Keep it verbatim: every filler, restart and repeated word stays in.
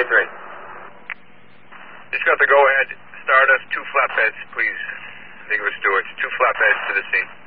three. Just got the go-ahead. Stardust, two flatbeds, please. Nicholas Stewart, two flatbeds to the scene.